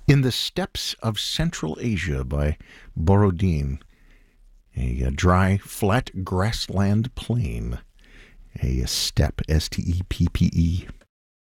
In the Steppes of Central Asia by Borodin, a dry, flat grassland plain, a steppe, S-T-E-P-P-E.